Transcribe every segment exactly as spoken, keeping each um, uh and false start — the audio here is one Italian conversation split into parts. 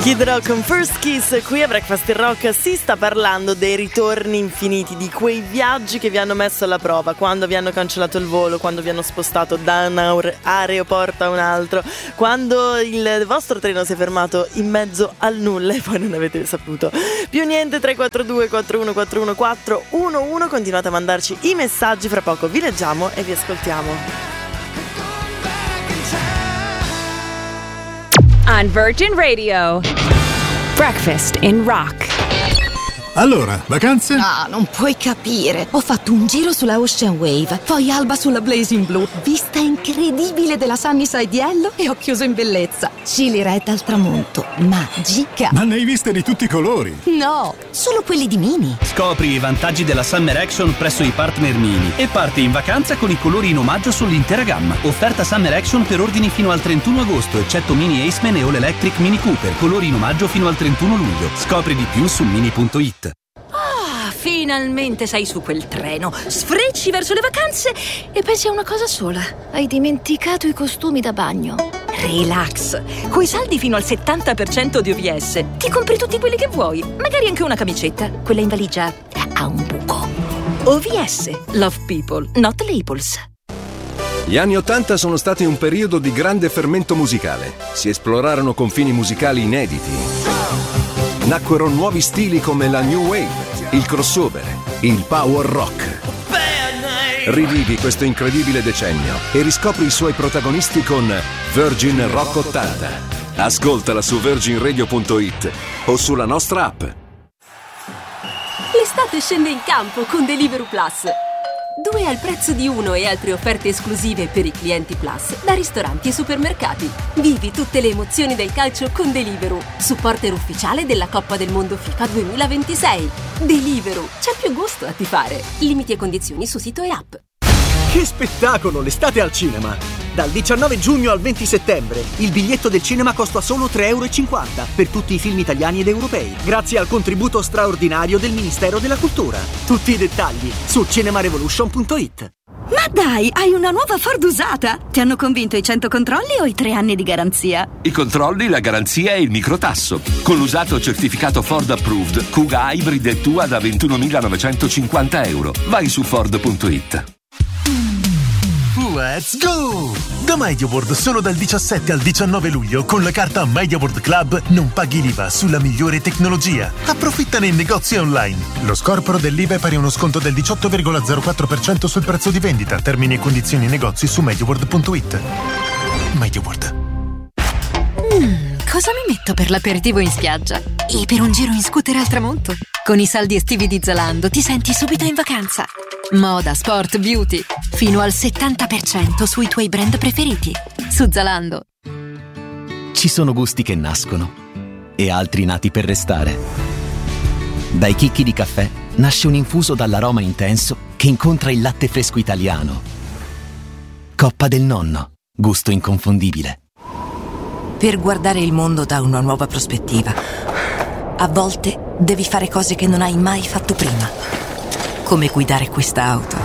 Kid Rock con First Kiss. Qui a Breakfast in Rock si sta parlando dei ritorni infiniti, di quei viaggi che vi hanno messo alla prova, quando vi hanno cancellato il volo, quando vi hanno spostato da un aeroporto a un altro, quando il vostro treno si è fermato in mezzo al nulla e poi non avete saputo più niente. Tre quattro due quattro uno quattro uno quattro uno uno. Continuate a mandarci i messaggi, fra poco vi leggiamo e vi ascoltiamo. On Virgin Radio, Breakfast in Rock. Allora, vacanze? Ah, non puoi capire. Ho fatto un giro sulla Ocean Wave, poi alba sulla Blazing Blue, vista incredibile della Sunnyside Yellow e ho chiuso in bellezza. Chili Red al tramonto, magica. Ma ne hai viste di tutti i colori? No, solo quelli di Mini. Scopri i vantaggi della Summer Action presso i partner Mini e parti in vacanza con i colori in omaggio sull'intera gamma. Offerta Summer Action per ordini fino al trentuno agosto, eccetto Mini Aceman e All Electric Mini Cooper. Colori in omaggio fino al trentuno luglio. Scopri di più su mini punto it. Finalmente sei su quel treno, sfrecci verso le vacanze e pensi a una cosa sola. Hai dimenticato i costumi da bagno. Relax, coi saldi fino al settanta per cento di O V S ti compri tutti quelli che vuoi, magari anche una camicetta. Quella in valigia ha un buco. O V S, love people, not labels. Gli anni Ottanta sono stati un periodo di grande fermento musicale. Si esplorarono confini musicali inediti. Nacquero nuovi stili come la New Wave, il crossover, il power rock. Rivivi questo incredibile decennio e riscopri i suoi protagonisti con Virgin Rock ottanta. Ascoltala su virgin radio punto it o sulla nostra app. L'estate scende in campo con Deliveroo Plus. Due al prezzo di uno e altre offerte esclusive per i clienti Plus da ristoranti e supermercati. Vivi tutte le emozioni del calcio con Deliveroo, supporter ufficiale della Coppa del Mondo FIFA duemilaventisei. Deliveroo, c'è più gusto a tifare. Limiti e condizioni su sito e app. Che spettacolo, l'estate al cinema! Dal diciannove giugno al venti settembre il biglietto del cinema costa solo tre e cinquanta euro per tutti i film italiani ed europei, grazie al contributo straordinario del Ministero della Cultura. Tutti i dettagli su cinema revolution punto it. Ma dai, hai una nuova Ford usata? Ti hanno convinto i cento controlli o i tre anni di garanzia? I controlli, la garanzia e il microtasso. Con l'usato certificato Ford Approved, Kuga Hybrid è tua da ventunomilanovecentoscinquanta euro. Vai su ford punto it. Let's go! Da MediaWorld solo dal diciassette al diciannove luglio con la carta MediaWorld Club non paghi l'I V A sulla migliore tecnologia. Approfitta nei negozi online. Lo scorporo dell'I V A è pari a uno sconto del diciotto virgola zero quattro per cento sul prezzo di vendita. Termini e condizioni negozi su mediaworld punto it. MediaWorld. Mm, cosa mi metto per l'aperitivo in spiaggia? E per un giro in scooter al tramonto? Con i saldi estivi di Zalando ti senti subito in vacanza. Moda, sport, beauty, fino al settanta per cento sui tuoi brand preferiti. Su Zalando. Ci sono gusti che nascono e altri nati per restare. Dai chicchi di caffè nasce un infuso dall'aroma intenso che incontra il latte fresco italiano. Coppa del Nonno, gusto inconfondibile. Per guardare il mondo da una nuova prospettiva, a volte devi fare cose che non hai mai fatto prima. Come guidare questa auto.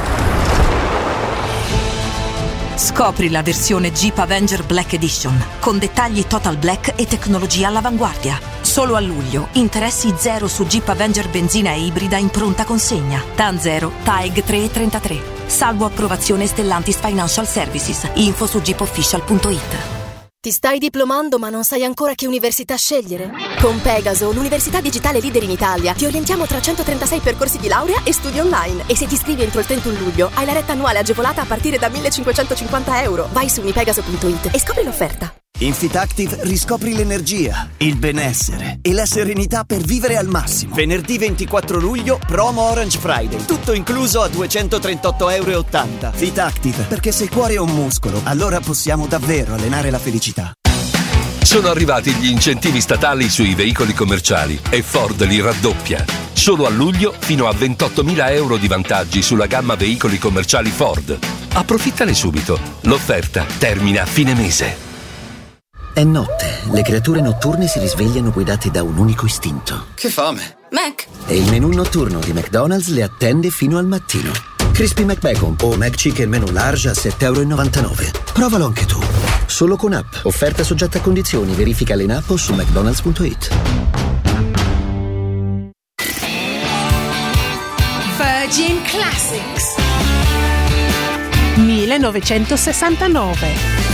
Scopri la versione Jeep Avenger Black Edition con dettagli Total Black e tecnologia all'avanguardia. Solo a luglio, interessi zero su Jeep Avenger benzina e ibrida in pronta consegna. T A N zero, T A E G tre e trentatré. Salvo approvazione Stellantis Financial Services. Info su jeep official punto it. Ti stai diplomando ma non sai ancora che università scegliere? Con Pegaso, l'università digitale leader in Italia, ti orientiamo tra centotrentasei percorsi di laurea e studi online. E se ti iscrivi entro il trentuno luglio, hai la retta annuale agevolata a partire da millecinquecentocinquanta euro. Vai su unipegaso punto it e scopri l'offerta. In FitActive riscopri l'energia, il benessere e la serenità per vivere al massimo. Venerdì ventiquattro luglio, promo Orange Friday. Tutto incluso a duecentotrentotto euro e ottanta. FitActive, perché se il cuore è un muscolo, allora possiamo davvero allenare la felicità. Sono arrivati gli incentivi statali sui veicoli commerciali e Ford li raddoppia. Solo a luglio fino a ventottomila euro di vantaggi sulla gamma veicoli commerciali Ford. Approfittane subito. L'offerta termina a fine mese. È notte, le creature notturne si risvegliano guidate da un unico istinto. Che fame! Mac! E il menù notturno di McDonald's le attende fino al mattino. Crispy McBacon o McChicken menù large a sette e novantanove euro. Provalo anche tu. Solo con app. Offerta soggetta a condizioni. Verificale in app o su mcdonalds punto it. Virgin Classics millenovecentosessantanove.